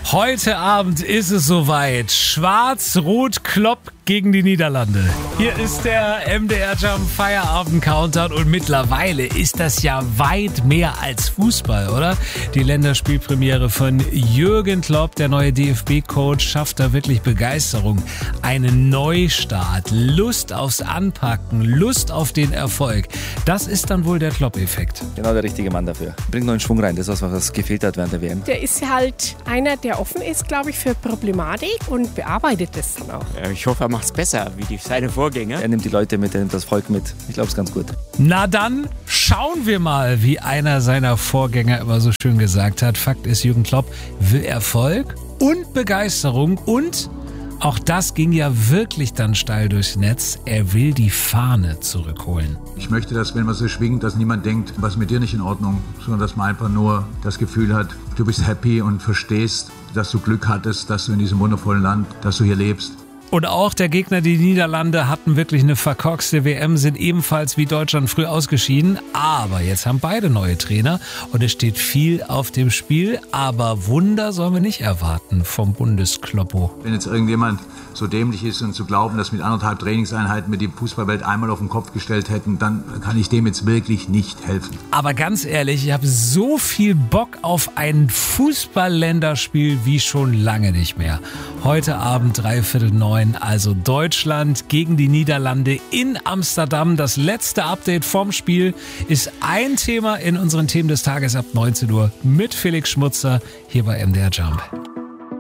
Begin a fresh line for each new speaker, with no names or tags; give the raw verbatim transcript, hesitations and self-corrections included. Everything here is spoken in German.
Heute Abend ist es soweit. Schwarz-Rot-Klopp gegen die Niederlande. Hier ist der M D R Jump Feierabend Countdown und mittlerweile ist das ja weit mehr als Fußball, oder? Die Länderspielpremiere von Jürgen Klopp, der neue D F B-Coach, schafft da wirklich Begeisterung. Einen Neustart, Lust aufs Anpacken, Lust auf den Erfolg. Das ist dann wohl der Klopp-Effekt.
Genau der richtige Mann dafür. Bringt neuen Schwung rein, das ist was, was gefehlt hat während der W M.
Der ist halt einer, der offen ist, glaube ich, für Problematik und bearbeitet es dann auch.
Ich hoffe, er macht es besser wie die, seine Vorgänger.
Er nimmt die Leute mit, er nimmt das Volk mit. Ich glaube, es ist ganz gut.
Na dann schauen wir mal, wie einer seiner Vorgänger immer so schön gesagt hat. Fakt ist, Jürgen Klopp will Erfolg und Begeisterung und auch das ging ja wirklich dann steil durchs Netz. Er will die Fahne zurückholen.
Ich möchte, dass, wenn man so schwingt, dass niemand denkt, was ist mit dir nicht in Ordnung, sondern dass man einfach nur das Gefühl hat, du bist happy und verstehst, dass du Glück hattest, dass du in diesem wundervollen Land, dass du hier lebst.
Und auch der Gegner, die Niederlande, hatten wirklich eine verkorkste W M, sind ebenfalls wie Deutschland früh ausgeschieden. Aber jetzt haben beide neue Trainer und es steht viel auf dem Spiel. Aber Wunder sollen wir nicht erwarten vom Bundeskloppo.
Wenn jetzt irgendjemand so dämlich ist und zu glauben, dass mit anderthalb Trainingseinheiten wir die Fußballwelt einmal auf den Kopf gestellt hätten, dann kann ich dem jetzt wirklich nicht helfen.
Aber ganz ehrlich, ich habe so viel Bock auf ein Fußball-Länderspiel wie schon lange nicht mehr. Heute Abend dreiviertel neun, also Deutschland gegen die Niederlande in Amsterdam. Das letzte Update vom Spiel ist ein Thema in unseren Themen des Tages ab neunzehn Uhr mit Felix Schmutzer hier bei M D R Jump.